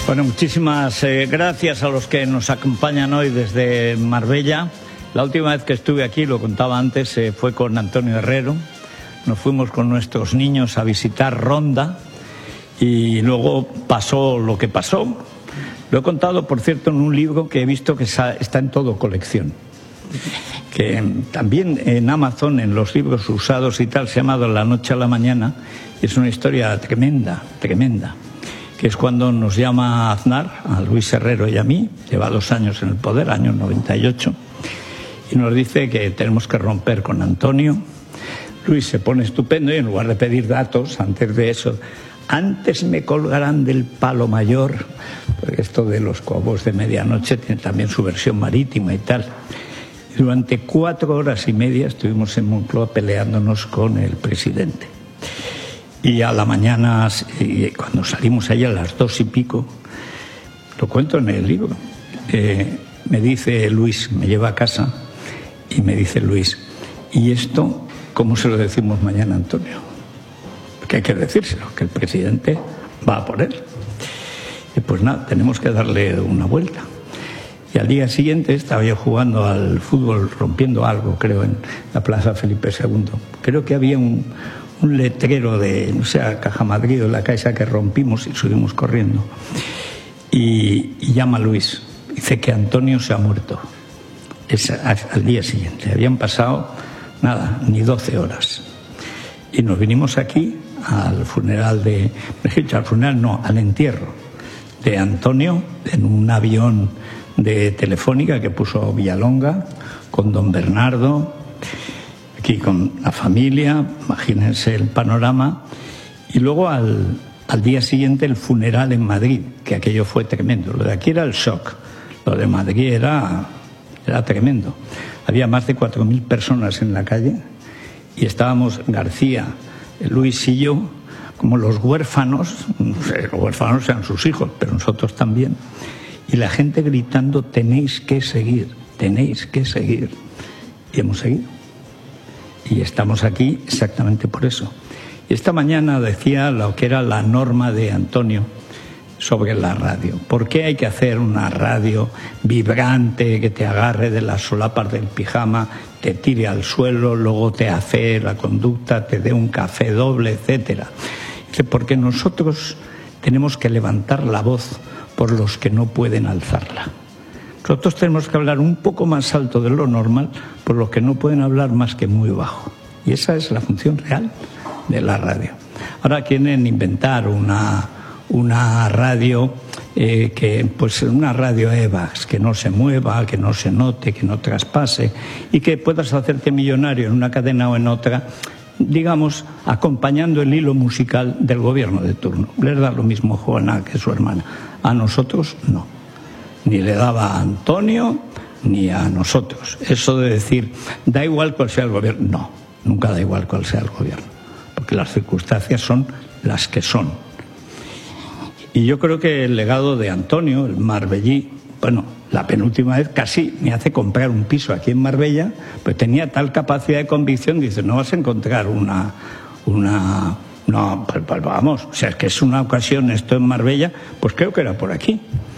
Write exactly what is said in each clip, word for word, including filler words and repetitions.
Bueno, muchísimas eh, gracias a los que nos acompañan hoy desde Marbella. La última vez que estuve aquí, lo contaba antes, eh, fue con Antonio Herrero. Nos fuimos con nuestros niños a visitar Ronda y luego pasó lo que pasó. Lo he contado, por cierto, en un libro que he visto que está en todo colección. Que también en Amazon, en los libros usados y tal, se ha llamado La noche a la mañana. Es una historia tremenda, tremenda. Que es cuando nos llama Aznar, a Luis Herrero y a mí, lleva dos años en el poder, año noventa y ocho, y nos dice que tenemos que romper con Antonio. Luis se pone estupendo y en lugar de pedir datos, antes de eso, antes me colgarán del palo mayor, porque esto de los cobos de medianoche tiene también su versión marítima y tal. Y durante cuatro horas y media estuvimos en Moncloa peleándonos con el presidente. Y a la mañana, cuando salimos allá a las dos y pico, lo cuento en el libro, eh, me dice Luis, me lleva a casa y me dice Luis, ¿y esto cómo se lo decimos mañana a Antonio? Porque hay que decírselo, que el presidente va a por él. Y pues nada, tenemos que darle una vuelta. Y al día siguiente estaba yo jugando al fútbol, rompiendo algo, creo, en la Plaza Felipe segundo. Creo que había un... un letrero de, no sé, a Caja Madrid o la Caixa que rompimos y subimos corriendo. Y, y llama a Luis. Dice que Antonio se ha muerto. Es al día siguiente. Habían pasado, nada, ni doce horas. Y nos vinimos aquí al funeral de... al funeral no, al entierro de Antonio en un avión de Telefónica que puso Villalonga con don Bernardo, aquí con la familia, imagínense el panorama, y luego al, al día siguiente el funeral en Madrid, que aquello fue tremendo. Lo de aquí era el shock, lo de Madrid era, era tremendo. Había más de cuatro mil personas en la calle y estábamos García, Luis y yo, como los huérfanos, los huérfanos eran sus hijos, pero nosotros también, y la gente gritando, tenéis que seguir, tenéis que seguir. Y hemos seguido. Y estamos aquí exactamente por eso. Y esta mañana decía lo que era la norma de Antonio sobre la radio. ¿Por qué hay que hacer una radio vibrante que te agarre de las solapas del pijama, te tire al suelo, luego te hace la conducta, te dé un café doble, etcétera? Dice, porque nosotros tenemos que levantar la voz por los que no pueden alzarla. Nosotros tenemos que hablar un poco más alto de lo normal por los que no pueden hablar más que muy bajo. Y esa es la función real de la radio. Ahora quieren inventar una, una radio, eh, que, pues una radio EVAX, que no se mueva, que no se note, que no traspase y que puedas hacerte millonario en una cadena o en otra, digamos, acompañando el hilo musical del gobierno de turno. Les da lo mismo Juana que su hermana. A nosotros no. Ni le daba a Antonio ni a nosotros. Eso de decir, da igual cuál sea el gobierno. No, nunca da igual cuál sea el gobierno, porque las circunstancias son las que son. Y yo creo que el legado de Antonio, el marbellí, bueno, la penúltima vez casi me hace comprar un piso aquí en Marbella, pues tenía tal capacidad de convicción, dice, no vas a encontrar una... una no, pues, pues vamos, o sea, es que es una ocasión esto en Marbella, pues creo que era por aquí.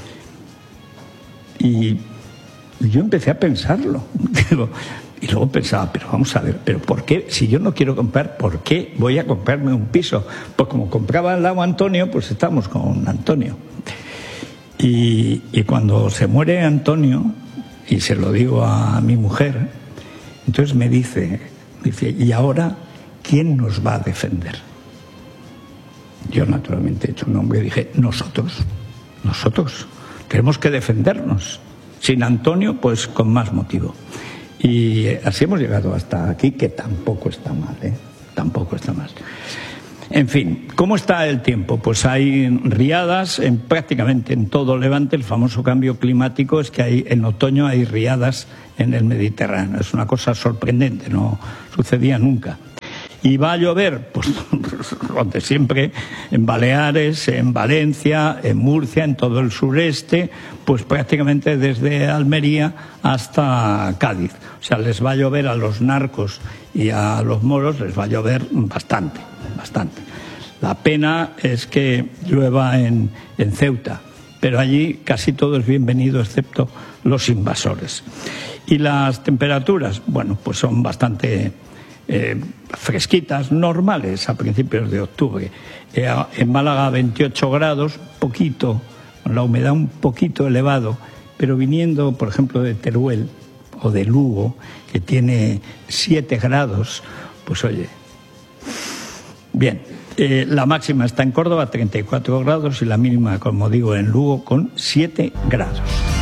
Y yo empecé a pensarlo. Digo, y luego pensaba, pero vamos a ver, ¿pero por qué? Si yo no quiero comprar, ¿por qué voy a comprarme un piso? Pues como compraba al lado Antonio, pues estamos con Antonio. Y, y cuando se muere Antonio, y se lo digo a mi mujer, entonces me dice, me dice, ¿y ahora quién nos va a defender? Yo naturalmente he hecho un nombre y dije, nosotros, nosotros. Tenemos que defendernos. Sin Antonio, pues con más motivo. Y así hemos llegado hasta aquí, que tampoco está mal, ¿eh? Tampoco está mal. En fin, ¿cómo está el tiempo? Pues hay riadas en prácticamente en todo Levante. El famoso cambio climático es que hay, en otoño hay riadas en el Mediterráneo. Es una cosa sorprendente, no sucedía nunca. ¿Y va a llover? Pues donde siempre, en Baleares, en Valencia, en Murcia, en todo el sureste, pues prácticamente desde Almería hasta Cádiz. O sea, les va a llover a los narcos y a los moros, les va a llover bastante, bastante. La pena es que llueva en, en Ceuta, pero allí casi todo es bienvenido excepto los invasores. Y las temperaturas, bueno, pues son bastante eh, fresquitas, normales a principios de octubre. Eh, en Málaga veintiocho grados, poquito, con la humedad un poquito elevado, pero viniendo, por ejemplo, de Teruel o de Lugo, que tiene siete grados, pues oye, bien. Eh, la máxima está en Córdoba, treinta y cuatro grados, y la mínima, como digo, en Lugo, con siete grados.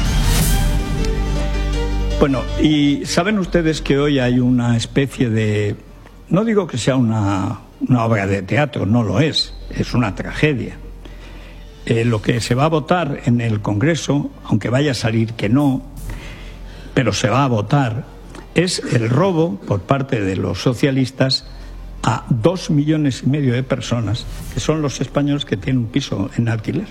Bueno, y saben ustedes que hoy hay una especie de... No digo que sea una, una obra de teatro, no lo es, es una tragedia. Eh, lo que se va a votar en el Congreso, aunque vaya a salir que no, pero se va a votar, es el robo por parte de los socialistas a dos millones y medio de personas, que son los españoles que tienen un piso en alquiler.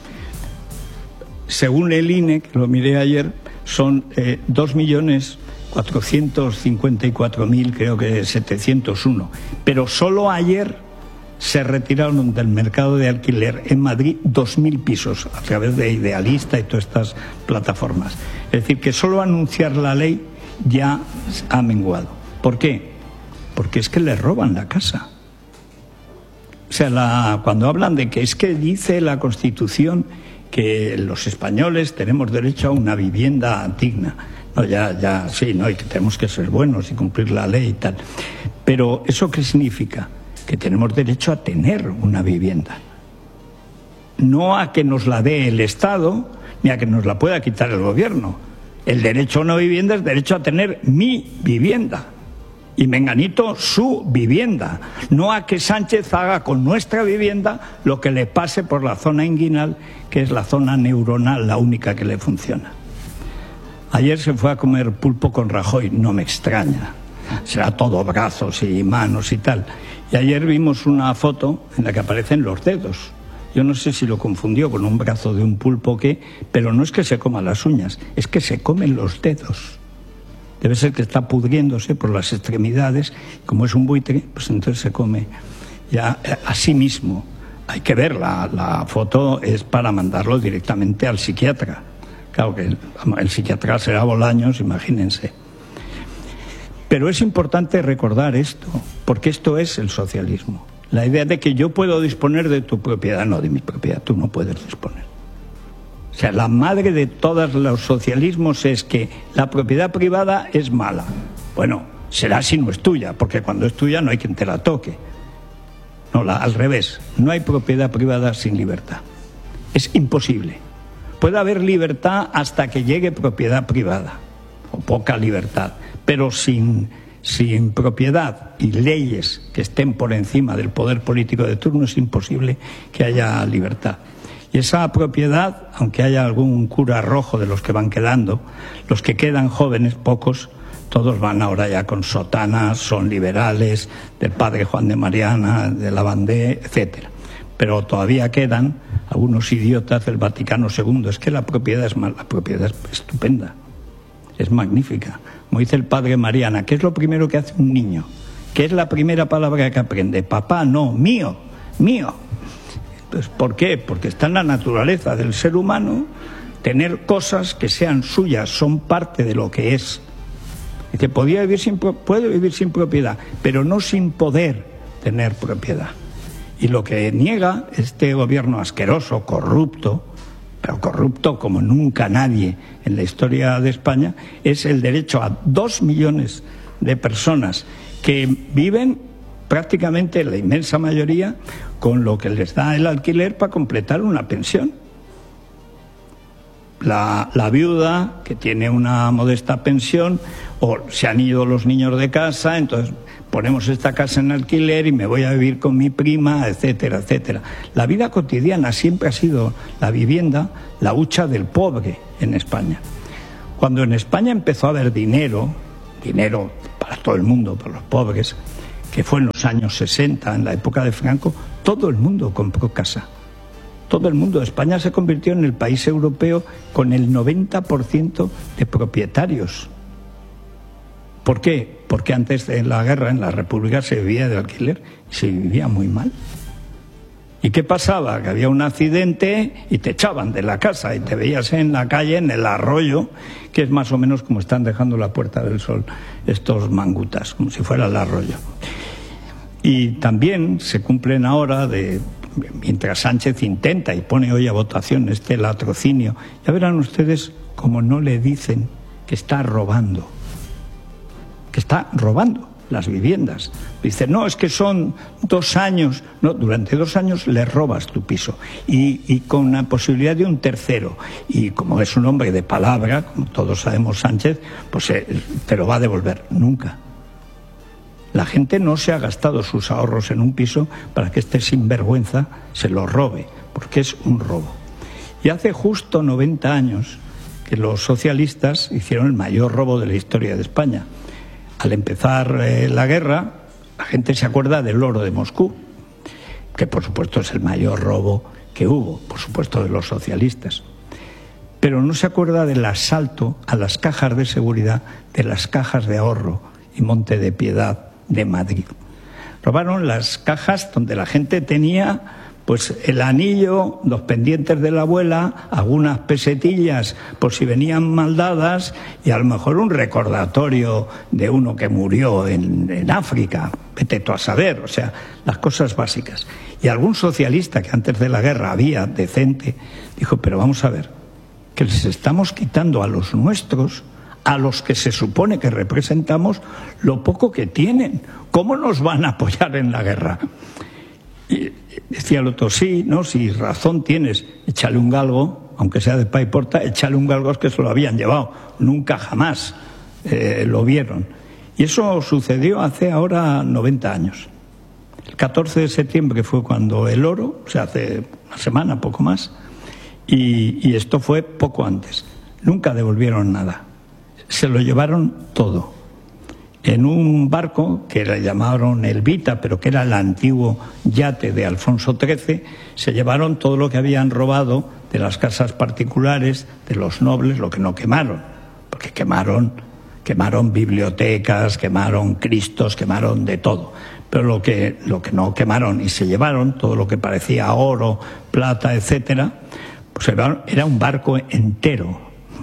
Según el I N E, que lo miré ayer, son eh, dos millones cuatrocientos cincuenta y cuatro mil, creo que setecientos uno. Pero solo ayer se retiraron del mercado de alquiler en Madrid dos mil pisos a través de Idealista y todas estas plataformas. Es decir, que solo anunciar la ley ya ha menguado. ¿Por qué? Porque es que le roban la casa. O sea, la, cuando hablan de que es que dice la Constitución que los españoles tenemos derecho a una vivienda digna. No, ya, ya, sí, no, y que tenemos que ser buenos y cumplir la ley y tal. Pero ¿eso qué significa? Que tenemos derecho a tener una vivienda. No a que nos la dé el Estado, ni a que nos la pueda quitar el gobierno. El derecho a una vivienda es derecho a tener mi vivienda. Y Menganito su vivienda, no a que Sánchez haga con nuestra vivienda lo que le pase por la zona inguinal, que es la zona neuronal, la única que le funciona. Ayer se fue a comer pulpo con Rajoy, no me extraña, será todo brazos y manos y tal. Y ayer vimos una foto en la que aparecen los dedos. Yo no sé si lo confundió con un brazo de un pulpo o qué, pero no es que se coma las uñas, es que se comen los dedos. Debe ser que está pudriéndose por las extremidades, como es un buitre, pues entonces se come ya a sí mismo. Hay que ver, la, la foto es para mandarlo directamente al psiquiatra. Claro que el, el psiquiatra será Bolaños, imagínense. Pero es importante recordar esto, porque esto es el socialismo. La idea de que yo puedo disponer de tu propiedad, no de mi propiedad, tú no puedes disponer. O sea, la madre de todos los socialismos es que la propiedad privada es mala. Bueno, será si no es tuya, porque cuando es tuya no hay quien te la toque. No, la, al revés, no hay propiedad privada sin libertad. Es imposible. Puede haber libertad hasta que llegue propiedad privada, o poca libertad, pero sin, sin propiedad y leyes que estén por encima del poder político de turno es imposible que haya libertad. Y esa propiedad, aunque haya algún cura rojo de los que van quedando, los que quedan jóvenes, pocos, todos van ahora ya con sotanas, son liberales, del padre Juan de Mariana, de Lavandé, etcétera. Pero todavía quedan algunos idiotas del Vaticano segundo. Es que la propiedad es mala, la propiedad es estupenda, es magnífica. Como dice el padre Mariana, ¿qué es lo primero que hace un niño? ¿Qué es la primera palabra que aprende? Papá, no, mío, mío. Pues, ¿por qué? Porque está en la naturaleza del ser humano tener cosas que sean suyas, son parte de lo que es. Dice, podía vivir sin, puede vivir sin propiedad, pero no sin poder tener propiedad. Y lo que niega este gobierno asqueroso, corrupto, pero corrupto como nunca nadie en la historia de España, es el derecho a dos millones de personas que viven prácticamente la inmensa mayoría con lo que les da el alquiler para completar una pensión. La, la viuda, que tiene una modesta pensión, o se han ido los niños de casa, entonces ponemos esta casa en alquiler y me voy a vivir con mi prima, etcétera, etcétera. La vida cotidiana siempre ha sido la vivienda, la hucha del pobre en España. Cuando en España empezó a haber dinero, dinero para todo el mundo, para los pobres, que fue en los años sesenta, en la época de Franco, todo el mundo compró casa. Todo el mundo. España se convirtió en el país europeo con el noventa por ciento de propietarios. ¿Por qué? Porque antes de la guerra en la República se vivía de alquiler y se vivía muy mal. ¿Y qué pasaba? Que había un accidente y te echaban de la casa y te veías en la calle, en el arroyo, que es más o menos como están dejando la Puerta del Sol estos mangutas, como si fuera el arroyo. Y también se cumplen ahora, de, mientras Sánchez intenta y pone hoy a votación este latrocinio, ya verán ustedes como no le dicen que está robando, que está robando las viviendas. Dice, no, es que son dos años. No, durante dos años le robas tu piso. Y, y con la posibilidad de un tercero. Y como es un hombre de palabra, como todos sabemos Sánchez, pues eh, te lo va a devolver. Nunca. La gente no se ha gastado sus ahorros en un piso para que este sinvergüenza se lo robe, porque es un robo. Y hace justo noventa años que los socialistas hicieron el mayor robo de la historia de España. Al empezar eh, la guerra, la gente se acuerda del oro de Moscú, que por supuesto es el mayor robo que hubo, por supuesto de los socialistas. Pero no se acuerda del asalto a las cajas de seguridad de las cajas de ahorro y Monte de Piedad de Madrid. Robaron las cajas donde la gente tenía pues el anillo, los pendientes de la abuela, algunas pesetillas por si venían mal dadas y a lo mejor un recordatorio de uno que murió en, en África, vete tú a saber, o sea, las cosas básicas. Y algún socialista que antes de la guerra había decente, dijo, pero vamos a ver, que les estamos quitando a los nuestros, a los que se supone que representamos, lo poco que tienen. ¿Cómo nos van a apoyar en la guerra? Y decía el otro, sí, no, si razón tienes, échale un galgo, aunque sea de pay porta, échale un galgo, es que se lo habían llevado, nunca jamás eh, lo vieron. Y eso sucedió hace ahora noventa años. El catorce de septiembre fue cuando el oro, o sea, hace una semana, poco más, y, y esto fue poco antes. Nunca devolvieron nada, se lo llevaron todo. En un barco que le llamaron el Vita, pero que era el antiguo yate de Alfonso trece, se llevaron todo lo que habían robado de las casas particulares, de los nobles, lo que no quemaron, porque quemaron, quemaron bibliotecas, quemaron cristos, quemaron de todo. Pero lo que, lo que no quemaron y se llevaron, todo lo que parecía oro, plata, etcétera, pues era un barco entero.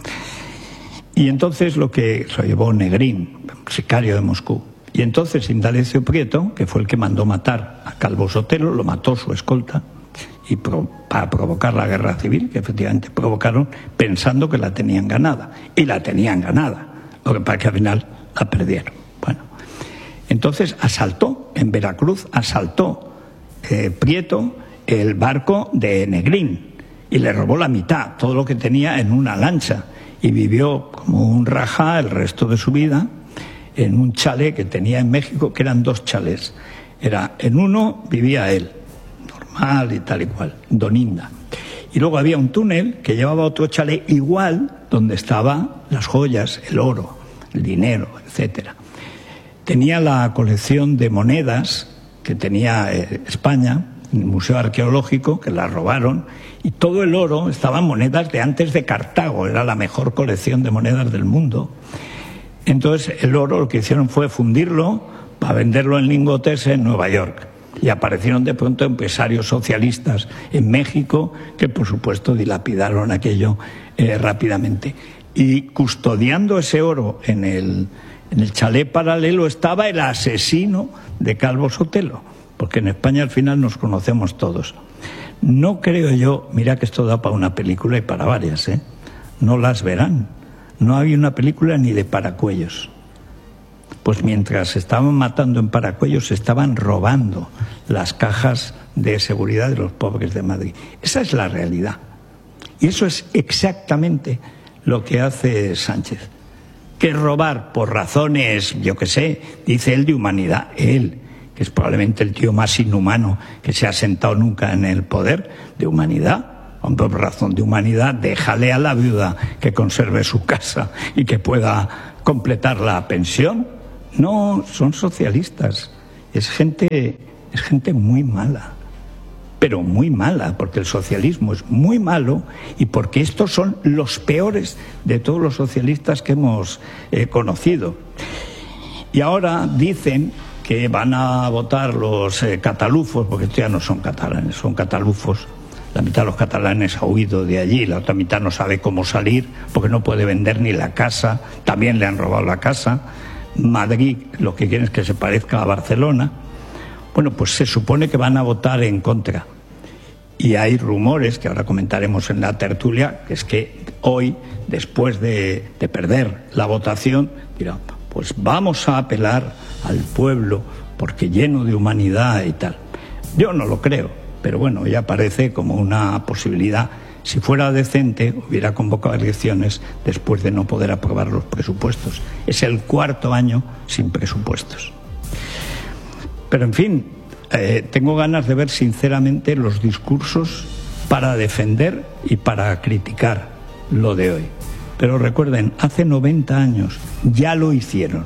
Y entonces lo que se lo llevó Negrín, sicario de Moscú. Y entonces Indalecio Prieto, que fue el que mandó matar a Calvo Sotelo, lo mató su escolta, y pro, para provocar la guerra civil, que efectivamente provocaron, pensando que la tenían ganada. Y la tenían ganada, lo que pasa es que al final la perdieron. Bueno, entonces asaltó, en Veracruz, asaltó eh, Prieto el barco de Negrín, y le robó la mitad, todo lo que tenía en una lancha. Y vivió como un rajá el resto de su vida en un chalet que tenía en México, que eran dos chalés. Era, en uno vivía él, normal y tal y cual, Doninda. Y luego había un túnel que llevaba a otro chalet igual, donde estaban las joyas, el oro, el dinero, etcétera. Tenía la colección de monedas que tenía eh, España, en el Museo Arqueológico, que la robaron, y todo el oro estaban monedas de antes de Cartago, era la mejor colección de monedas del mundo. Entonces el oro lo que hicieron fue fundirlo para venderlo en lingotes en Nueva York. Y aparecieron de pronto empresarios socialistas en México que por supuesto dilapidaron aquello eh, rápidamente. Y custodiando ese oro en el, en el chalet paralelo estaba el asesino de Calvo Sotelo, porque en España al final nos conocemos todos. No creo yo, mira que esto da para una película y para varias, ¿eh? No las verán. No había una película ni de Paracuellos. Pues mientras se estaban matando en Paracuellos, se estaban robando las cajas de seguridad de los pobres de Madrid. Esa es la realidad. Y eso es exactamente lo que hace Sánchez. Que robar por razones, yo qué sé, dice él, de humanidad, él, que es probablemente el tío más inhumano que se ha sentado nunca en el poder, de humanidad. Por razón de humanidad, déjale a la viuda que conserve su casa y que pueda completar la pensión. No, son socialistas. Es gente, es gente muy mala, pero muy mala, porque el socialismo es muy malo y porque estos son los peores de todos los socialistas que hemos eh, conocido. Y ahora dicen que van a votar los eh, catalufos, porque ya no son catalanes, son catalufos. La mitad de los catalanes ha huido de allí, la otra mitad no sabe cómo salir porque no puede vender ni la casa, también le han robado la casa. Madrid lo que quieren es que se parezca a Barcelona. Bueno, pues se supone que van a votar en contra. Y hay rumores, que ahora comentaremos en la tertulia, que es que hoy, después de, de perder la votación, dirán, pues vamos a apelar al pueblo porque lleno de humanidad y tal. Yo no lo creo, pero bueno, ya parece como una posibilidad. Si fuera decente, hubiera convocado elecciones después de no poder aprobar los presupuestos. Es el cuarto año sin presupuestos. Pero en fin, eh, tengo ganas de ver sinceramente los discursos para defender y para criticar lo de hoy. Pero recuerden, hace noventa años ya lo hicieron.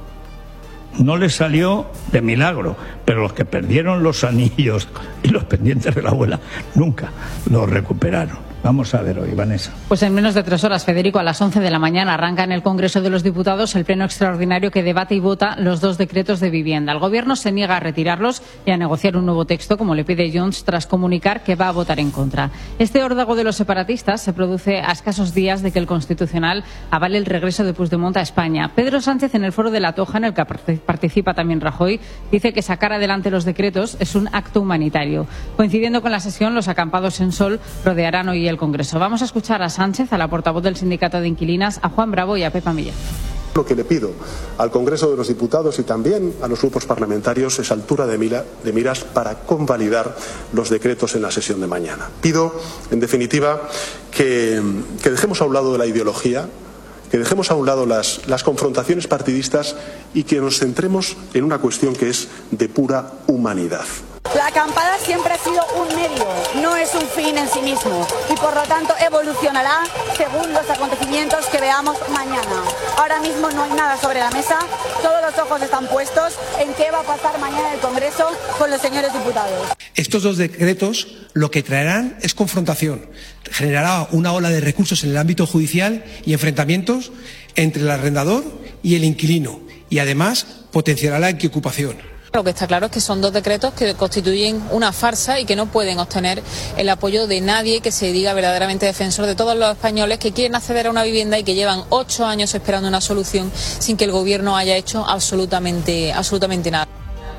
No les salió de milagro, pero los que perdieron los anillos y los pendientes de la abuela nunca los recuperaron. Vamos a ver hoy, Vanessa. Pues en menos de tres horas, Federico, a las once de la mañana arranca en el Congreso de los Diputados el pleno extraordinario que debate y vota los dos decretos de vivienda. El Gobierno se niega a retirarlos y a negociar un nuevo texto, como le pide Junts, tras comunicar que va a votar en contra. Este órdago de los separatistas se produce a escasos días de que el Constitucional avale el regreso de Puigdemont a España. Pedro Sánchez, en el foro de La Toja, en el que participa también Rajoy, dice que sacar adelante los decretos es un acto humanitario. Coincidiendo con la sesión, los acampados en Sol rodearán hoy el Congreso. Vamos a escuchar a Sánchez, a la portavoz del Sindicato de Inquilinas, a Juan Bravo y a Pepa Millán. Lo que le pido al Congreso de los Diputados y también a los grupos parlamentarios es altura de, mira, de miras para convalidar los decretos en la sesión de mañana. Pido, en definitiva, que, que dejemos a un lado de la ideología, que dejemos a un lado las, las confrontaciones partidistas y que nos centremos en una cuestión que es de pura humanidad. La acampada siempre ha sido un medio, no es un fin en sí mismo y por lo tanto evolucionará según los acontecimientos que veamos mañana. Ahora mismo no hay nada sobre la mesa, todos los ojos están puestos en qué va a pasar mañana en el Congreso con los señores diputados. Estos dos decretos lo que traerán es confrontación, generará una ola de recursos en el ámbito judicial y enfrentamientos entre el arrendador y el inquilino y además potenciará la equiocupación. Lo que está claro es que son dos decretos que constituyen una farsa y que no pueden obtener el apoyo de nadie que se diga verdaderamente defensor de todos los españoles que quieren acceder a una vivienda y que llevan ocho años esperando una solución sin que el Gobierno haya hecho absolutamente, absolutamente nada.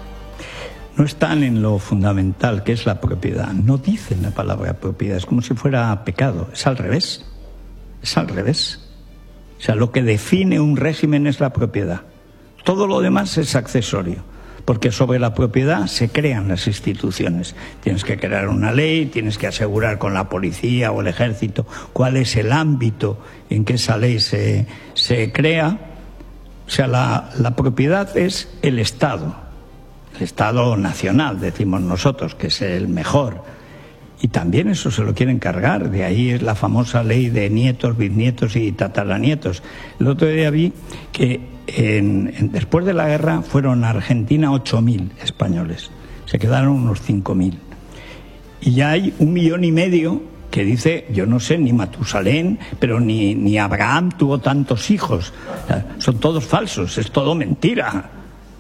No están en lo fundamental, que es la propiedad. No dicen la palabra propiedad, es como si fuera pecado. Es al revés. Es al revés. O sea, lo que define un régimen es la propiedad. Todo lo demás es accesorio. Porque sobre la propiedad se crean las instituciones. Tienes que crear una ley, tienes que asegurar con la policía o el ejército cuál es el ámbito en que esa ley se, se crea. O sea, la, la propiedad es el Estado, el Estado nacional, decimos nosotros, que es el mejor. Y también eso se lo quieren cargar, de ahí es la famosa ley de nietos, bisnietos y tataranietos. El otro día vi que en, en, después de la guerra fueron a Argentina ocho mil españoles, se quedaron unos cinco mil. Y ya hay un millón y medio que dice, yo no sé, ni Matusalén, pero ni, ni Abraham tuvo tantos hijos. O sea, son todos falsos, es todo mentira.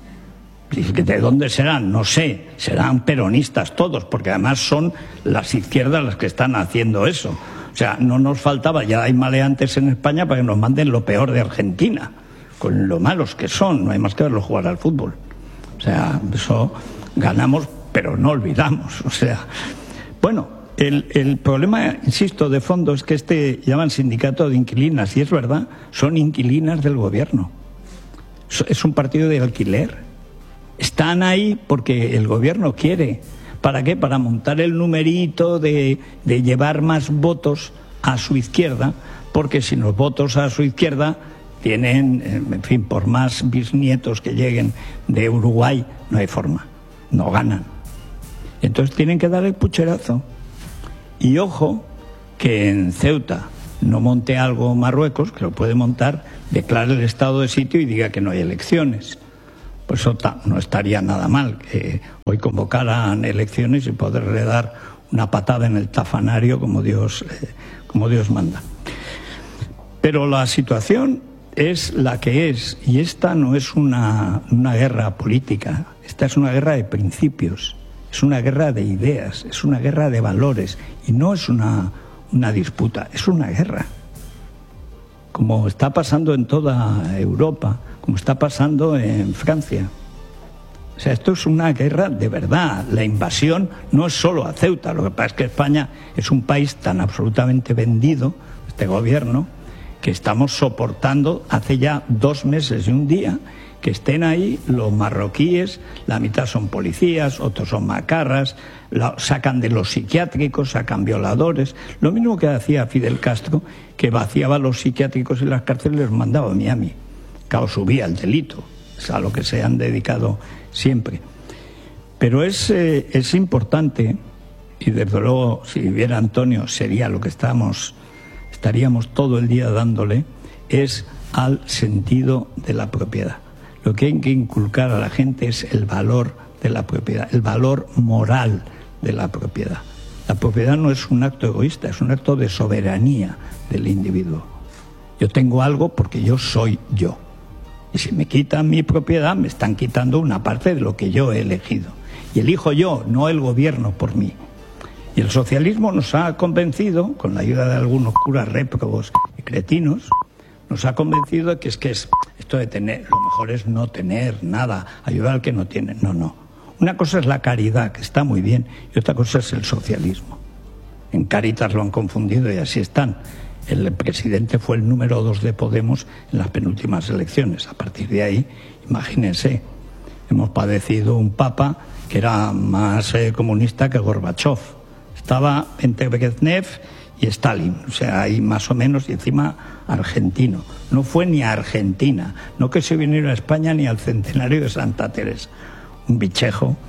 ¿De dónde serán? No sé, serán peronistas todos, porque además son las izquierdas las que están haciendo eso. O sea, no nos faltaba, ya hay maleantes en España para que nos manden lo peor de Argentina, con lo malos que son, no hay más que verlos jugar al fútbol. O sea, eso ganamos, pero no olvidamos. O sea, bueno, el, el problema, insisto, de fondo es que este llaman sindicato de inquilinas, y es verdad, son inquilinas del gobierno. Es un partido de alquiler. Están ahí porque el gobierno quiere. ¿Para qué? Para montar el numerito de, de llevar más votos a su izquierda, porque si los votos a su izquierda tienen, en fin, por más bisnietos que lleguen de Uruguay, no hay forma, no ganan. Entonces tienen que dar el pucherazo. Y ojo, que en Ceuta no monte algo Marruecos, que lo puede montar, declare el estado de sitio y diga que no hay elecciones. Pues eso no estaría nada mal, que hoy convocaran elecciones y poderle dar una patada en el tafanario como Dios, eh, como Dios manda. Pero la situación es la que es, y esta no es una, una guerra política, esta es una guerra de principios, es una guerra de ideas, es una guerra de valores, y no es una, una disputa, es una guerra. Como está pasando en toda Europa, como está pasando en Francia. O sea, esto es una guerra de verdad. La invasión no es solo a Ceuta, lo que pasa es que España es un país tan absolutamente vendido, este gobierno, que estamos soportando hace ya dos meses y un día que estén ahí los marroquíes, la mitad son policías, otros son macarras, la, sacan de los psiquiátricos, sacan violadores, lo mismo que hacía Fidel Castro, que vaciaba los psiquiátricos y las cárceles y los mandaba a Miami. Claro, subía el delito, es a lo que se han dedicado siempre. Pero es, eh, es importante, y desde luego si viviera Antonio sería lo que estamos, estaríamos todo el día dándole, es al sentido de la propiedad. Lo que hay que inculcar a la gente es el valor de la propiedad, el valor moral de la propiedad. La propiedad no es un acto egoísta, es un acto de soberanía del individuo. Yo tengo algo porque yo soy yo. Y si me quitan mi propiedad, me están quitando una parte de lo que yo he elegido. Y elijo yo, no el gobierno por mí. Y el socialismo nos ha convencido, con la ayuda de algunos curas réprobos y cretinos, nos ha convencido de que es que es esto de tener, lo mejor es no tener nada, ayudar al que no tiene. No, no. Una cosa es la caridad, que está muy bien, y otra cosa es el socialismo. En Cáritas lo han confundido y así están. El presidente fue el número dos de Podemos en las penúltimas elecciones. A partir de ahí, imagínense, hemos padecido un papa que era más eh, comunista que Gorbachov. Estaba entre Brezhnev y Stalin, o sea, ahí más o menos, y encima argentino. No fue ni a Argentina, no que se viniera a España ni al centenario de Santa Teresa. Un bichejo.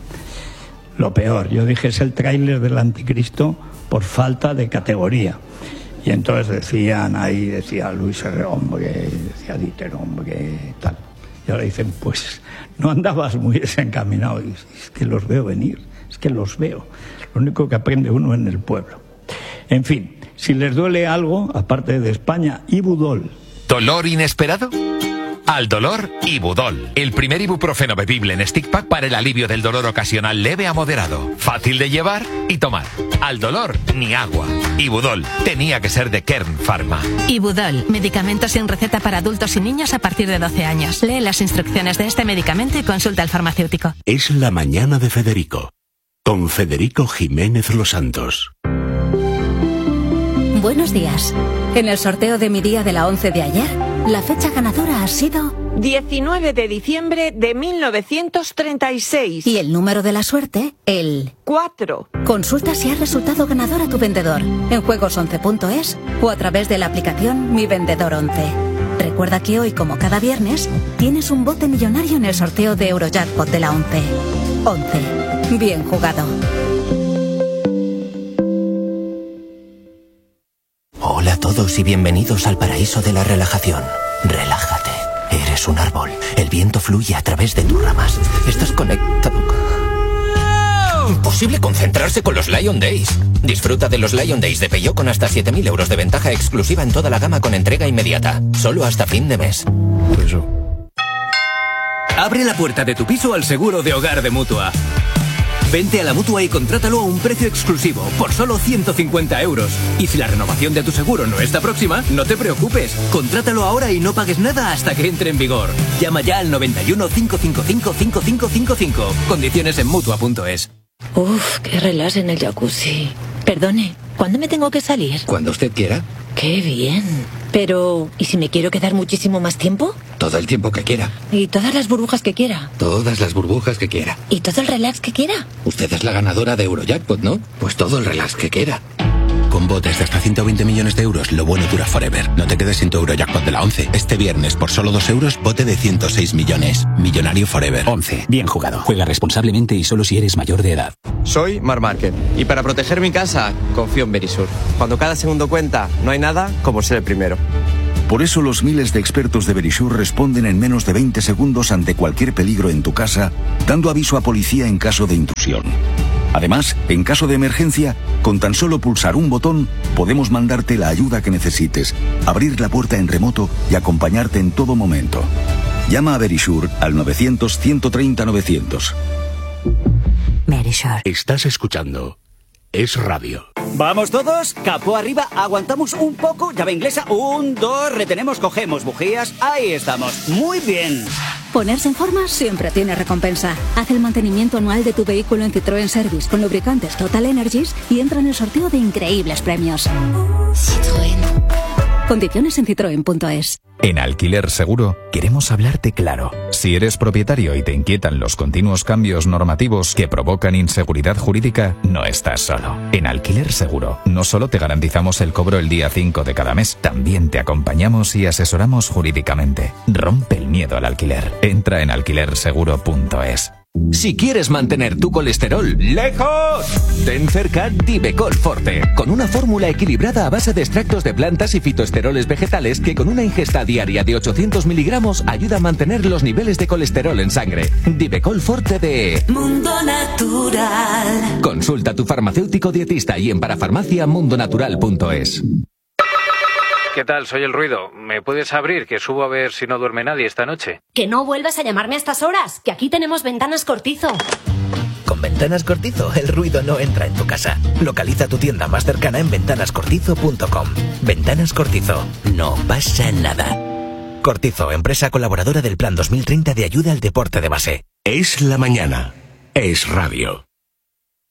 Lo peor, yo dije, es el tráiler del anticristo por falta de categoría. Y entonces decían ahí, decía Luis R. hombre, decía Dieter, hombre, tal. Y ahora dicen, pues no andabas muy desencaminado. Y es que los veo venir, es que los veo. Lo único que aprende uno en el pueblo. En fin, si les duele algo, aparte de España, Ibudol. ¿Dolor inesperado? Al dolor, Ibudol. El primer ibuprofeno bebible en stick pack para el alivio del dolor ocasional leve a moderado. Fácil de llevar y tomar. Al dolor, ni agua. Ibudol. Tenía que ser de Kern Pharma. Ibudol. Medicamento sin receta para adultos y niños a partir de doce años. Lee las instrucciones de este medicamento y consulta al farmacéutico. Es la mañana de Federico. Con Federico Jiménez Los Santos. Buenos días. En el sorteo de mi día de la once de ayer, la fecha ganadora ha sido diecinueve de diciembre de mil novecientos treinta y seis. Y el número de la suerte, el cuatro. Consulta si ha resultado ganador a tu vendedor en juegos once punto es o a través de la aplicación Mi Vendedor once. Recuerda que hoy, como cada viernes, tienes un bote millonario en el sorteo de Eurojackpot de la once. once. Bien jugado. Hola a todos y bienvenidos al paraíso de la relajación. Relájate. Eres un árbol. El viento fluye a través de tus ramas. Estás conectado. Imposible concentrarse con los Lion Days. Disfruta de los Lion Days de Peugeot con hasta siete mil euros de ventaja exclusiva en toda la gama con entrega inmediata. Solo hasta fin de mes. Eso. Abre la puerta de tu piso al seguro de hogar de Mutua. Vente a la Mutua y contrátalo a un precio exclusivo, por solo ciento cincuenta euros. Y si la renovación de tu seguro no está próxima, no te preocupes. Contrátalo ahora y no pagues nada hasta que entre en vigor. Llama ya al noventa y uno, cinco cinco cinco, cinco cinco cinco cinco. Condiciones en Mutua punto es. Uf, qué relax en el jacuzzi. Perdone, ¿cuándo me tengo que salir? Cuando usted quiera. ¡Qué bien! Pero, ¿y si me quiero quedar muchísimo más tiempo? Todo el tiempo que quiera. ¿Y todas las burbujas que quiera? Todas las burbujas que quiera. ¿Y todo el relax que quiera? Usted es la ganadora de Eurojackpot, ¿no? Pues todo el relax que quiera. Con botes de hasta ciento veinte millones de euros, lo bueno dura forever. No te quedes sin tu Eurojackpot de la once. Este viernes, por solo dos euros, bote de ciento seis millones. Millonario forever. once. Bien jugado. Juega responsablemente y solo si eres mayor de edad. Soy Mar Márquez y para proteger mi casa, confío en Verisur. Cuando cada segundo cuenta, no hay nada como ser el primero. Por eso los miles de expertos de Verisur responden en menos de veinte segundos ante cualquier peligro en tu casa, dando aviso a policía en caso de intrusión. Además, en caso de emergencia, con tan solo pulsar un botón, podemos mandarte la ayuda que necesites, abrir la puerta en remoto y acompañarte en todo momento. Llama a Verisure al novecientos, ciento treinta, novecientos. Verisure. Estás escuchando Es Radio. ¿Vamos todos? Capó arriba, aguantamos un poco, llave inglesa, un, dos, retenemos, cogemos bujías, ahí estamos, muy bien. Ponerse en forma siempre tiene recompensa. Haz el mantenimiento anual de tu vehículo en Citroën Service con lubricantes Total Energies y entra en el sorteo de increíbles premios. Citroën. Condiciones en citroen punto es. En Alquiler Seguro queremos hablarte claro. Si eres propietario y te inquietan los continuos cambios normativos que provocan inseguridad jurídica, no estás solo. En Alquiler Seguro no solo te garantizamos el cobro el día cinco de cada mes, también te acompañamos y asesoramos jurídicamente. Rompe el miedo al alquiler. Entra en alquiler seguro punto es. Si quieres mantener tu colesterol lejos, ten cerca Divecol Forte, con una fórmula equilibrada a base de extractos de plantas y fitoesteroles vegetales que con una ingesta diaria de ochocientos miligramos ayuda a mantener los niveles de colesterol en sangre. Divecol Forte de Mundo Natural. Consulta a tu farmacéutico dietista y en parafarmacia mundo natural punto es. ¿Qué tal? Soy el Ruido. ¿Me puedes abrir? Que subo a ver si no duerme nadie esta noche. Que no vuelvas a llamarme a estas horas, que aquí tenemos Ventanas Cortizo. Con Ventanas Cortizo, el ruido no entra en tu casa. Localiza tu tienda más cercana en ventanas cortizo punto com. Ventanas Cortizo. No pasa nada. Cortizo, empresa colaboradora del Plan dos mil treinta de ayuda al deporte de base. Es la mañana. Es Radio.